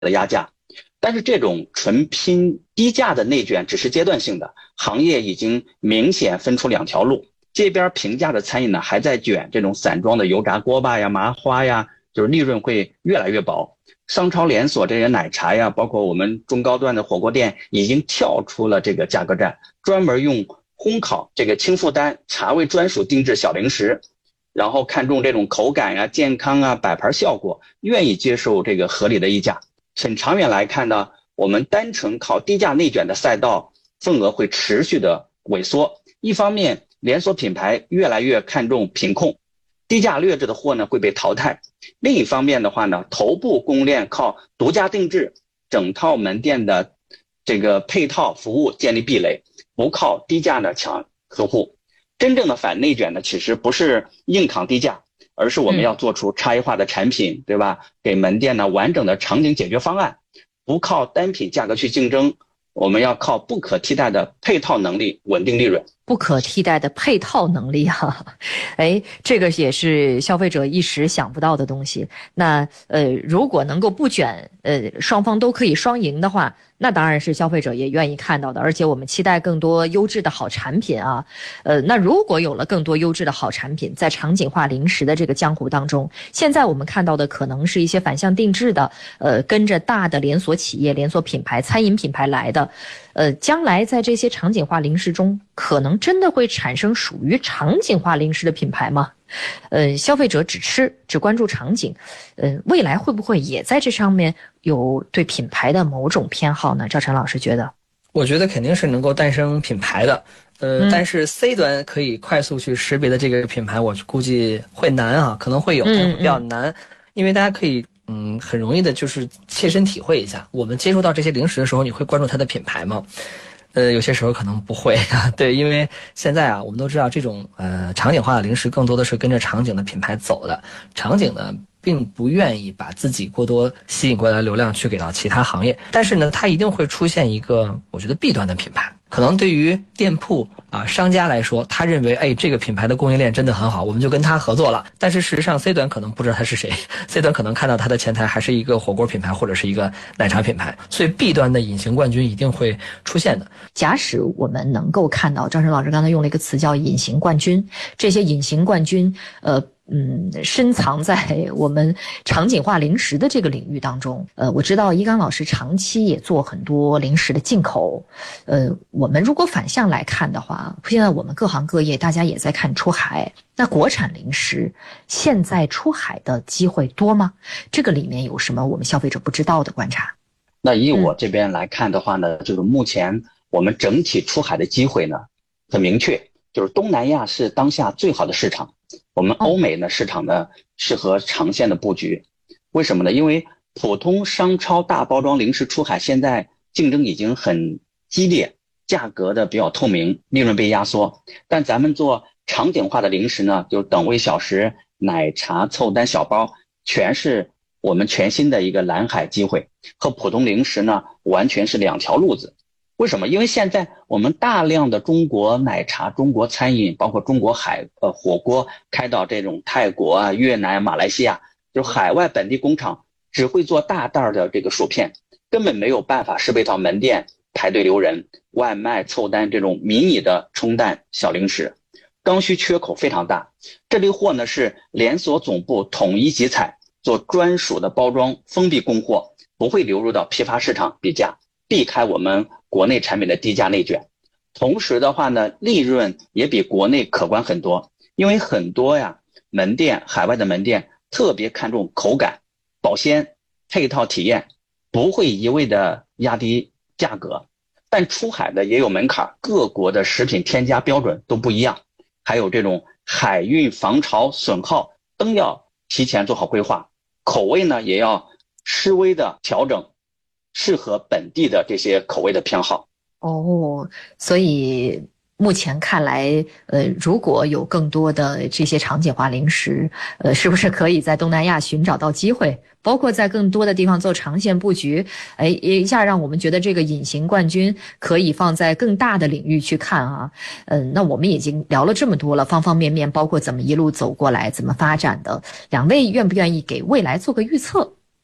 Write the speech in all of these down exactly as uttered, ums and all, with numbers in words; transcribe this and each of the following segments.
的压价。但是这种纯拼低价的内卷只是阶段性的，行业已经明显分出两条路。这边平价的餐饮呢还在卷这种散装的油炸锅巴呀、麻花呀，就是利润会越来越薄。商超连锁这些奶茶呀，包括我们中高端的火锅店已经跳出了这个价格战，专门用烘烤这个轻负担茶味专属定制小零食，然后看重这种口感啊、健康啊、摆盘效果，愿意接受这个合理的溢价。很长远来看呢，我们单纯靠低价内卷的赛道份额会持续的萎缩。一方面，连锁品牌越来越看重品控，低价劣质的货呢会被淘汰。另一方面的话呢，头部供应链靠独家定制、整套门店的这个配套服务建立壁垒，不靠低价的抢客户。真正的反内卷呢，其实不是硬扛低价，而是我们要做出差异化的产品，嗯、对吧？给门店呢完整的场景解决方案，不靠单品价格去竞争，我们要靠不可替代的配套能力稳定利润。 不可替代的配套能力啊，哎，这个也是消费者一时想不到的东西。那呃，如果能够不卷，呃，双方都可以双赢的话，那当然是消费者也愿意看到的。而且我们期待更多优质的好产品啊，呃，那如果有了更多优质的好产品，在场景化零食的这个江湖当中，现在我们看到的可能是一些反向定制的，呃，跟着大的连锁企业、连锁品牌、餐饮品牌来的。呃，将来在这些场景化零食中，可能真的会产生属于场景化零食的品牌吗？呃，消费者只吃，只关注场景，呃，未来会不会也在这上面有对品牌的某种偏好呢？赵晨老师觉得， 我觉得肯定是能够诞生品牌的，呃，嗯、但是 C 端可以快速去识别的这个品牌，我估计会难啊，可能会有，但是会比较难，嗯嗯因为大家可以。嗯，很容易的就是切身体会一下，我们接触到这些零食的时候，你会关注它的品牌吗？呃，有些时候可能不会啊。对，因为现在啊，我们都知道这种呃场景化的零食更多的是跟着场景的品牌走的，场景呢并不愿意把自己过多吸引过来的流量去给到其他行业，但是呢，它一定会出现一个我觉得弊端的品牌。可能对于店铺啊商家来说，他认为哎这个品牌的供应链真的很好，我们就跟他合作了。但是事实上 C 端可能不知道他是谁 ，C 端可能看到他的前台还是一个火锅品牌或者是一个奶茶品牌，所以 B 端的隐形冠军一定会出现的。 假使我们能够看到，赵晨老师刚才用了一个词叫隐形冠军，这些隐形冠军，呃。嗯，深藏在我们场景化零食的这个领域当中。呃，我知道一刚老师长期也做很多零食的进口。呃，我们如果反向来看的话，现在我们各行各业大家也在看出海。那国产零食现在出海的机会多吗？这个里面有什么我们消费者不知道的观察？ 那以我这边来看的话呢，嗯、就是目前我们整体出海的机会呢很明确，就是东南亚是当下最好的市场。我们欧美呢市场呢适合长线的布局，为什么呢？因为普通商超大包装零食出海现在竞争已经很激烈，价格的比较透明，利润被压缩。但咱们做场景化的零食呢，就等位小食、奶茶、凑单小包，全是我们全新的一个蓝海机会，和普通零食呢完全是两条路子。为什么？因为现在我们大量的中国奶茶、中国餐饮，包括中国海呃火锅开到这种泰国啊、越南、马来西亚，就海外本地工厂只会做大袋的这个薯片，根本没有办法适配到门店排队留人、外卖凑单这种迷你的冲淡小零食，刚需缺口非常大。这类货呢是连锁总部统一集采，做专属的包装，封闭供货，不会流入到批发市场比价，避开我们国内产品的低价内卷。同时的话呢，利润也比国内可观很多，因为很多呀门店海外的门店特别看重口感、保鲜、配套体验，不会一味的压低价格。但出海的也有门槛，各国的食品添加标准都不一样，还有这种海运防潮损耗都要提前做好规划，口味呢也要稍微的调整，适合本地的这些口味的偏好。 哦，所以目前看来，呃，如果有更多的这些场景化零食，呃，是不是可以在东南亚寻找到机会，包括在更多的地方做长线布局？哎，一下让我们觉得这个隐形冠军可以放在更大的领域去看啊。嗯、呃，那我们已经聊了这么多了，方方面面，包括怎么一路走过来，怎么发展的。两位愿不愿意给未来做个预测？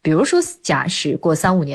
比如说假使过三五年。